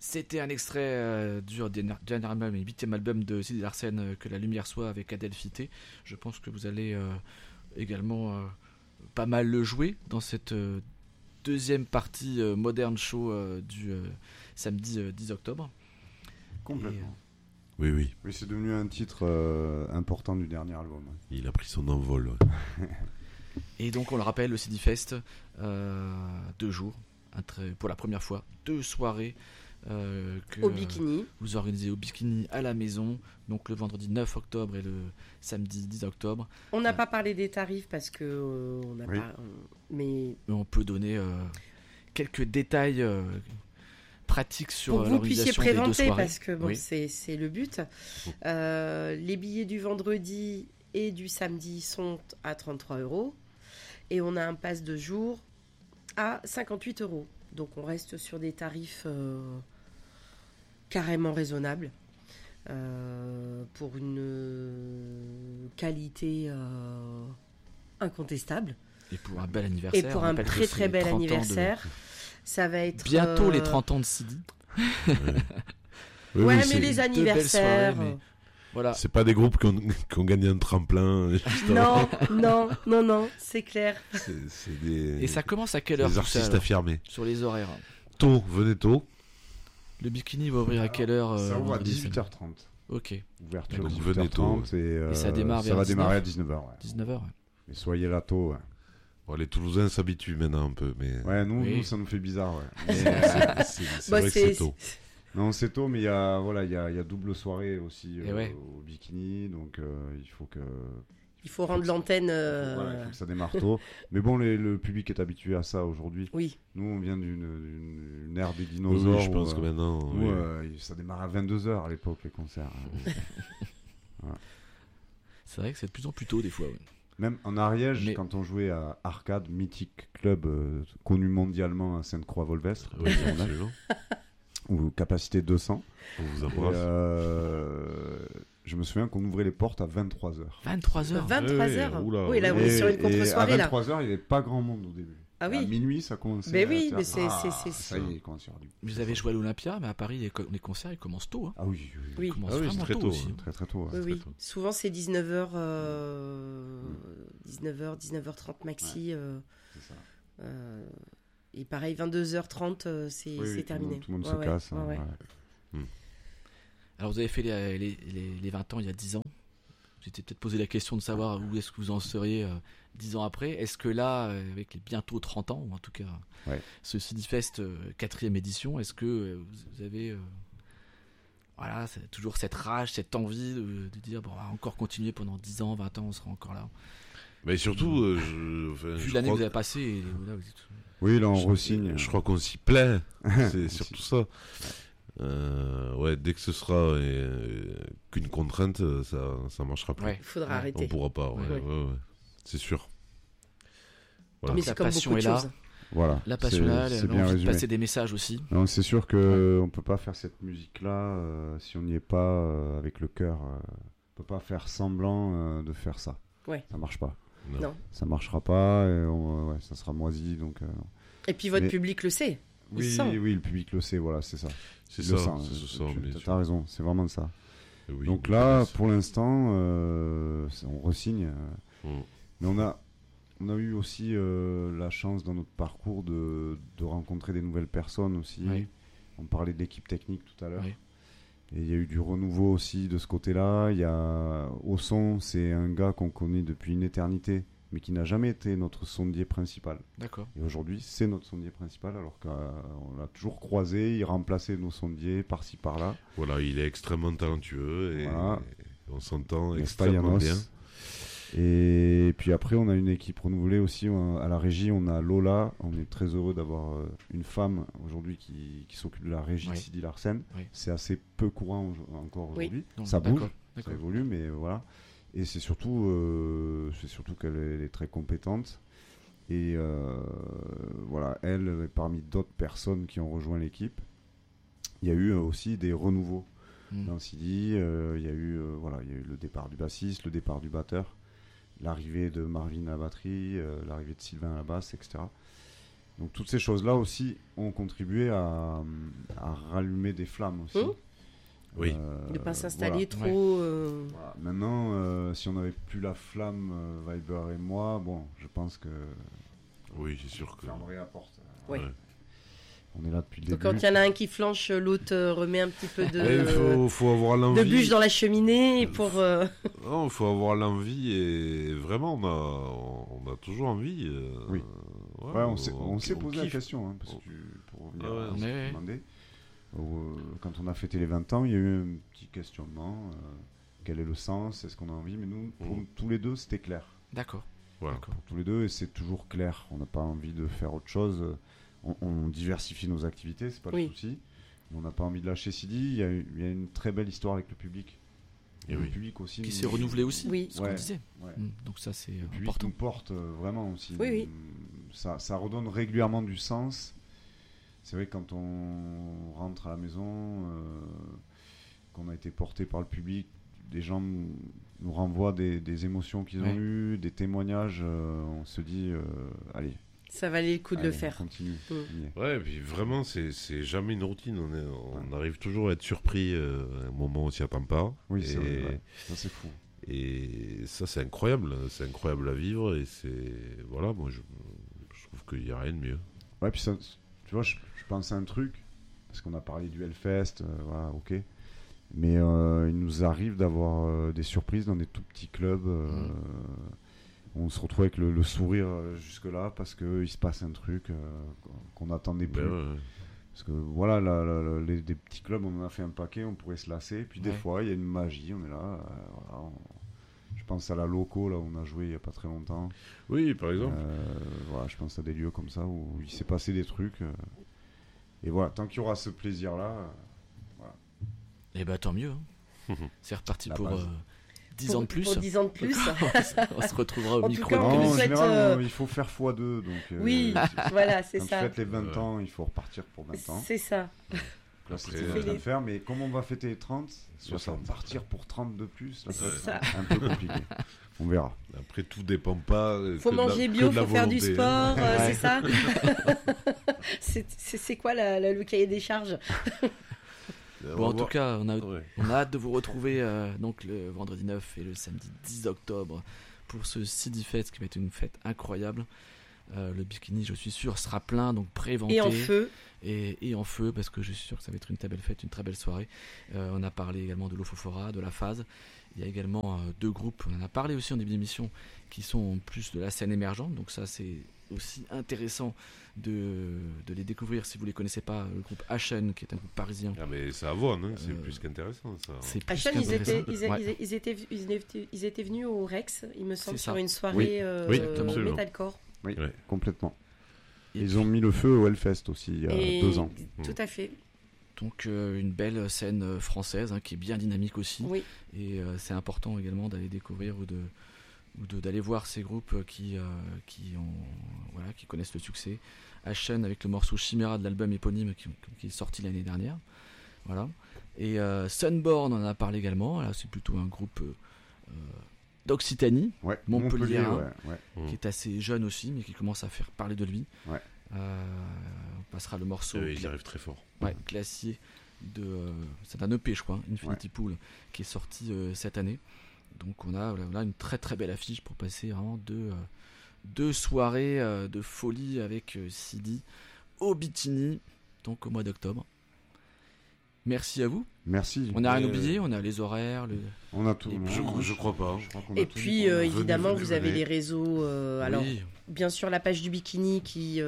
C'était un extrait du dernier album et 8e album de Ziggy Larsen, Que la lumière soit, avec Adèle Fité. Je pense que vous allez également pas mal le jouer dans cette deuxième partie Modern Show du samedi 10 octobre. Complètement. Oui, oui. Oui, c'est devenu un titre important du dernier album. Il a pris son envol. Et donc on le rappelle, le CD Fest, 2 jours, pour la première fois, 2 soirées que au Bikini. vous organisez au Bikini à la maison, donc le vendredi 9 octobre et le samedi 10 octobre. On n'a pas parlé des tarifs parce que on n'a Oui. pas. Mais On peut donner quelques détails pratiques sur pour que vous puissiez l'organisation des 2 préventer, soirées. parce que bon, Oui. c'est le but. Les billets du vendredi et du samedi sont à 33 € et on a un pass de jour à 58 €. Donc on reste sur des tarifs carrément raisonnables pour une qualité incontestable. Et pour un bel anniversaire. Et pour on un rappelle que très c'est très les bel 30 ans de- anniversaire. Ça va être Bientôt les 30 ans de CD. Oui, Ouais, oui, mais c'est- les belles anniversaires. soirées, mais- Voilà. C'est pas des groupes qui ont gagné un tremplin. Juste Non, c'est clair. C'est des, Et ça commence à quelle heure des tout ça, artistes alors, affirmés. sur les horaires? Tôt, venez tôt. Le Bikini va ouvrir à quelle heure Ça ouvre à vendredi, 18h30. Ok, Ouverture Donc, 18h30 venez tôt. et ça démarre ça vers va 19. démarrer à 19h. Ouais. 19h. Mais soyez là tôt. Ouais, Bon, les Toulousains s'habituent maintenant un peu, mais ouais nous, Oui. nous, ça nous fait bizarre. Ouais. Mais, c'est Bah, vrai que c'est tôt. non, c'est tôt, mais il y a double soirée aussi Et ouais. au Bikini, donc il faut que Il faut rendre l'antenne. voilà, il faut que ça démarre tôt. Mais bon, le public est habitué à ça aujourd'hui. Oui. Nous, on vient d'une ère des Oui, dinosaures. oui, je pense où, que maintenant. nous, oui. ça démarre à 22h à l'époque, les concerts. C'est vrai que c'est de plus en plus tôt des fois. Ouais. Même en Ariège, Mais- quand on jouait à Arcade, mythique club connu mondialement à Sainte-Croix-Volvestre, Oui, absolument. où capacité 200. On vous Et, embrasse. je me souviens qu'on ouvrait les portes à 23h. 23h. 23h. oula, Oui, là, on est sur une contre-soirée, à là. 23h, il n'y avait pas grand monde au début. Ah À oui. minuit, ça commençait. Mais à oui, faire, mais c'est- ça y est, il commence à y avoir du. Vous avez joué à l'Olympia, mais à Paris, les concerts, ils commencent tôt. Hein. Ah oui, oui, Oui. Ils commencent Ah oui, c'est vraiment très tôt tôt, aussi. hein. très très tôt. Oui, Ouais. oui. tôt. Souvent, c'est 19h, 19h30 maxi. C'est ça. Et pareil, 22h30, c'est Oui, oui, terminé. Tout le monde Ouais, se ouais, casse. ouais, hein, ouais. ouais. Alors vous avez fait les 20 ans il y a 10 ans. Vous étiez peut-être posé la question de savoir où est-ce que vous en seriez 10 ans après. Est-ce que là, avec les bientôt 30 ans, ou en tout cas Ouais. ce CD Fest 4e édition, est-ce que vous avez voilà, c'est toujours cette rage, cette envie de dire bon, on va encore continuer pendant 10 ans, 20 ans, on sera encore là. Mais surtout, Vu l'année que vous avez passée, et voilà, vous êtes... Oui, là, on re-signe. je crois qu'on s'y plaît. C'est surtout ça. Ouais, dès que ce sera qu'une contrainte, ça marchera plus. Ouais. Il faudra Ouais, On arrêter. pourra pas. Ouais, Ouais. ouais. C'est sûr. Voilà. Mais La c'est comme passion beaucoup de est là. choses. Voilà. La passion est là, c'est l'envie bien de résumé. passer des messages aussi. Non, c'est sûr que on peut pas faire cette musique-là si on n'y est pas avec le cœur. On peut pas faire semblant de faire ça. Ouais. Ça marche pas. Non. Ça marchera pas. Et ouais, ça sera moisi. Donc. Et puis votre Mais- public le sait. Il Oui, sent. oui, le public le sait. Voilà, c'est ça. C'est Il le ça. sent, C'est ça. bien sûr. T'as raison. C'est vraiment ça. Oui, Donc mais là, c'est- pour l'instant, on re-signe. Mm. Mais on a eu aussi la chance dans notre parcours de rencontrer des nouvelles personnes aussi. Oui. On parlait de l'équipe technique tout à l'heure. Oui. Et il y a eu du renouveau aussi de ce côté-là. Il y a au son, c'est un gars qu'on connaît depuis une éternité, mais qui n'a jamais été notre sondier principal. D'accord. Et aujourd'hui, c'est notre sondier principal, alors qu'on l'a toujours croisé, il remplaçait nos sondiers par-ci par-là. Voilà, il est extrêmement talentueux et Voilà. on s'entend N'est-ce pas, extrêmement Yanos bien. Et puis après, on a une équipe renouvelée aussi. À la régie, on a Lola. On est très heureux d'avoir une femme aujourd'hui qui s'occupe de la régie de Oui. Sidi Larsen. Oui. C'est assez peu courant encore Oui. aujourd'hui. Donc, Ça bouge, d'accord, ça d'accord. évolue, mais voilà. Et c'est surtout qu'elle elle est très compétente. Et voilà, elle, parmi d'autres personnes qui ont rejoint l'équipe, il y a eu aussi des renouveaux. Dans Sidi, il y a eu le départ du bassiste, le départ du batteur, l'arrivée de Marvin à la batterie, l'arrivée de Sylvain à la basse, etc. Donc toutes ces choses-là aussi ont contribué à rallumer des flammes aussi. Oui. Ne pas s'installer voilà. trop. Voilà. Maintenant, si on n'avait plus la flamme, Viber et moi, bon, je pense que Oui, c'est sûr on que. fermerait la porte. Ouais. On est là depuis le Donc début. quand il y en a un qui flanche, l'autre remet un petit peu Il faut avoir l'envie. de bûche dans la cheminée pour. Non, il faut avoir l'envie et vraiment, on a toujours envie. Oui. Ouais, Ouais, on s'est posé la kiffe. question, hein, parce que pour revenir Ah ouais, à ce que mais- tu demandais, quand on a fêté les 20 ans, il y a eu un petit questionnement. Quel est le sens? Est-ce qu'on a envie? Mais nous, pour tous les deux, c'était clair. D'accord. Voilà. D'accord. Pour tous les deux, et c'est toujours clair. On n'a pas envie de faire autre chose. On diversifie nos activités, c'est pas Oui. le souci. On n'a pas envie de lâcher Sidi. Il y a une très belle histoire avec le public. Et le oui. public aussi. Qui nous- s'est renouvelé aussi, Oui. ce qu'on Ouais. disait. Ouais. Donc ça, c'est Le public important. nous porte vraiment aussi. Oui, oui. Ça redonne régulièrement du sens. C'est vrai que quand on rentre à la maison, qu'on a été porté par le public, des gens nous renvoient des émotions qu'ils Ouais. ont eues, des témoignages. On se dit, allez, Ça valait le coup de le allez, faire. on continue. Mm. On y est. Ouais, et puis vraiment, c'est jamais une routine. On arrive toujours à être surpris à un moment où on s'y attend pas. Oui, c'est Et- vrai. Ouais. Ça, c'est fou. Et ça, c'est incroyable. C'est incroyable à vivre. Et c'est. Voilà, moi, je trouve qu'il n'y a rien de mieux. Ouais, puis ça, tu vois, je pense à un truc, parce qu'on a parlé du Hellfest, voilà, ok. Mais il nous arrive d'avoir des surprises dans des tout petits clubs. On se retrouve avec le sourire jusque-là, parce qu'il se passe un truc qu'on n'attendait plus. Ben ouais. Parce que voilà, des petits clubs, on en a fait un paquet, on pourrait se lasser. Puis des Ouais. fois, il y a une magie, on est là. Voilà, je pense à la Loco, là où on a joué il n'y a pas très longtemps. Oui, par exemple. Voilà, je pense à des lieux comme ça où il s'est passé des trucs. Et voilà, tant qu'il y aura ce plaisir-là, Et bah tant mieux. hein. C'est reparti La pour base. 10 ans de plus. Pour 10 ans de plus. On se retrouvera au En tout micro. cas, on non, vous en souhaite, général, il faut faire x2. Donc, Oui, voilà, c'est quand tu ça. fêtes les 20 ans, il faut repartir pour 20 ans. C'est ça. Là, c'est ce Après, qu'on est en train de les- faire. Mais comme on va fêter les 30, soit 60. partir pour 30 de plus, là, ça va C'est être ça. un peu compliqué. On verra. Après, tout dépend pas. Faut que de la- manger que bio, de la faut faire du volonté, sport, hein. c'est ça. C'est quoi le cahier des charges? On Bon, va en tout voir. cas, Ouais. on a hâte de vous retrouver donc le vendredi 9 et le samedi 10 octobre pour ce Sidi Fest qui va être une fête incroyable. Le bikini, je suis sûr, sera plein, donc préventé. Et en feu. Et en feu, parce que je suis sûr que ça va être une très belle fête, une très belle soirée. On a parlé également de l'Ofofora, de la phase. Il y a également deux groupes, on en a parlé aussi en début d'émission, qui sont plus de la scène émergente. Donc ça, c'est aussi intéressant de les découvrir si vous ne les connaissez pas. Le groupe Ashen, qui est un groupe parisien. Ah, mais ça avonne, hein, c'est plus qu'intéressant, ça. C'est plus Ashen, qu'intéressant. Ouais. ils étaient venus au Rex, il me semble, C'est ça. sur une soirée Oui, absolument. metalcore. Oui, Ouais. complètement. Et Ils ont mis le feu au Hellfest aussi il y a Et 2 ans. tout à fait. Donc une belle scène française qui est bien dynamique aussi. Oui. Et c'est important également d'aller découvrir ou d'aller voir ces groupes qui connaissent le succès. Ashen avec le morceau Chimera de l'album éponyme qui est sorti l'année dernière. Voilà. Et Sunborn, on en a parlé également. Là, c'est plutôt un groupe d'Occitanie, Ouais, Montpellier, hein. ouais. qui est assez jeune aussi, mais qui commence à faire parler de lui. Ouais. On passera le morceau Ils arrivent très fort. Glacier c'est un EP je crois, Infinity Pool, qui est sorti cette année. Donc on a là une très très belle affiche pour passer vraiment deux soirées de folie avec Sidi au Bikini, donc au mois d'octobre. Merci à vous. Merci. On n'a rien oublié, on a les horaires, On a tout. Et puis, Je crois pas. Je crois qu'on a Et tout puis, dit. évidemment, venez, vous avez venez. les réseaux. Alors, Oui, bien sûr, la page du Bikini qui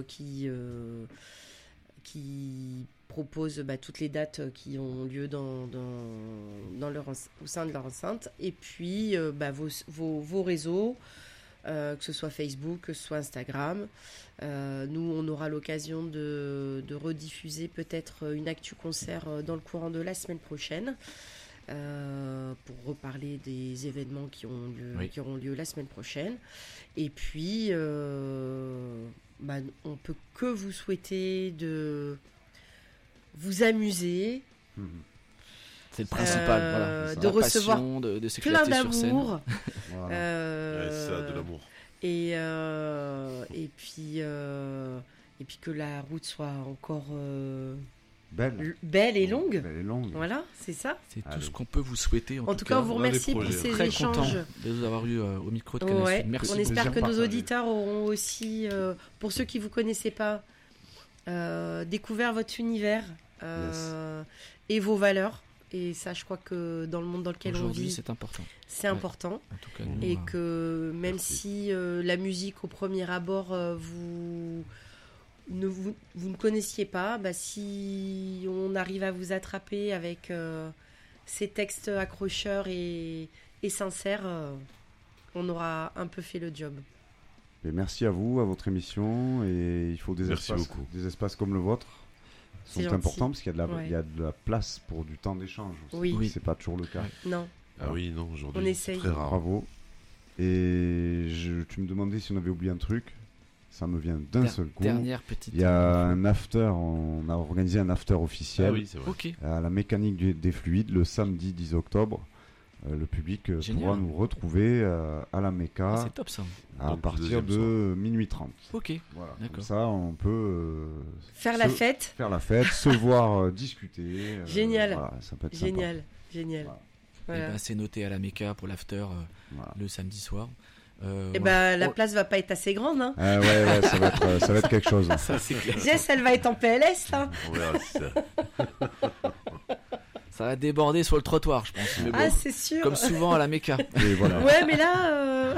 propose toutes les dates qui ont lieu dans au sein de leur enceinte. Et puis, vos réseaux, que ce soit Facebook, que ce soit Instagram. Nous, on aura l'occasion de rediffuser peut-être une actu concert dans le courant de la semaine prochaine. Pour reparler des événements qui auront lieu la semaine prochaine. Et puis, on peut que vous souhaiter de vous amuser, c'est le principal. Voilà. de La recevoir passion, de plein s'éclater sur scène. d'amour. Voilà. Ouais, ça, de l'amour. Et puis et puis que la route soit encore Belle et longue. Belle et longue. Voilà, c'est ça. C'est tout Allez. ce qu'on peut vous souhaiter. En tout cas, on vous remercie pour projets. ces Très content échanges. de vous avoir eu au micro de Canal Ouais, Sud. Merci. on espère plaisir que nos partagé. auditeurs auront aussi, pour ceux qui vous connaissaient pas, découvert votre univers et vos valeurs. Et ça, je crois que dans le monde dans lequel on Aujourd'hui, vit, c'est important. c'est important. En tout cas, nous, Et que même Merci. si la musique au premier abord vous ne connaissiez pas, si on arrive à vous attraper avec ces textes accrocheurs et sincères, on aura un peu fait le job. Et merci à vous, à votre émission. Et il faut Merci beaucoup. des espaces comme le vôtre C'est sont gentil. importants parce qu'il y a Ouais. il y a de la place pour du temps d'échange. aussi. Oui. Oui. C'est pas toujours le cas. Ouais. Non, Ah oui, non, aujourd'hui, On c'est essaye. très rare. Bravo. Et tu me demandais si on avait oublié un truc. Ça me vient d'un seul coup. Dernière petite. Il y a un after, on a organisé un after officiel Ah oui, c'est vrai. Ok. à la mécanique des fluides le samedi 10 octobre. Le public Génial. pourra nous retrouver à la Ah, Méca c'est top ça. à Donc, partir deuxième de minuit 30. Ok. Voilà. D'accord. Comme ça, on peut faire la fête, faire la fête, se voir, discuter. Génial. Voilà, ça peut être sympa. génial, génial. Voilà. Voilà. Eh ben, c'est noté à la Méca pour l'after Voilà. le samedi soir. Et la place va pas être assez grande, hein. Ah ouais, ça va être quelque chose. Ça, c'est clair. Jess, elle va être en PLS, là. On verra si ça. Ça va déborder sur le trottoir, je pense. Mais bon, Ah, c'est sûr. comme souvent à la Méca. Et voilà. Ouais, mais là,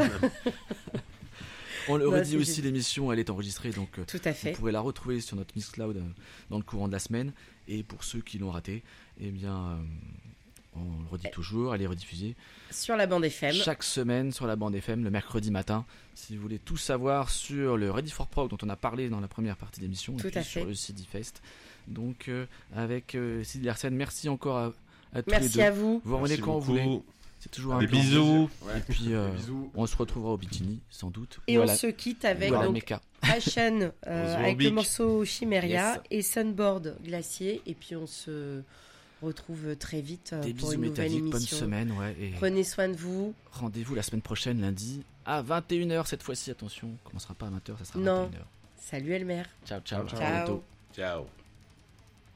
On le Bah, redit c'est aussi, génial. l'émission, elle est enregistrée, donc tout à vous fait. pourrez la retrouver sur notre Mixcloud dans le courant de la semaine. Et pour ceux qui l'ont raté, eh bien, on le redit toujours, elle est rediffusée Sur la bande FM. chaque semaine sur la bande FM le mercredi matin. Si vous voulez tout savoir sur le Ready for Prog dont on a parlé dans la première partie d'émission, Tout et puis à fait. sur le CD Fest. Donc avec Sidi Larsen, merci encore à tous les Merci deux. à vous. Vous revenez Merci quand vous beaucoup. voulez. C'est toujours un Des plaisir. bisous. Et puis Bisous. on se retrouvera au Bikini sans doute. Et Ou à on la- se quitte avec ou à la donc Méca. Ashen avec le Zombique. morceau Chimeria Yes. et Sunboard Glacier. Et puis on se retrouve très vite Des pour bisous une nouvelle métalliques, bonne émission. semaine, ouais. Et Prenez soin de vous. rendez-vous la semaine prochaine, lundi, à 21h cette fois-ci, attention. On commencera pas à 20h, ça sera à Non. 21h. Salut Elmer. Ciao, ciao. Ciao. À bientôt. Ciao.